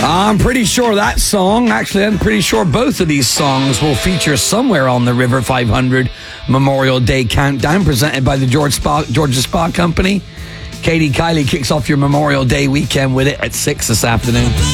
I'm pretty sure that song, actually, I'm pretty sure both of these songs will feature somewhere on the River 500 Memorial Day Countdown presented by the Georgia Spa Company. Katie Kylie kicks off your Memorial Day weekend with it at 6 this afternoon.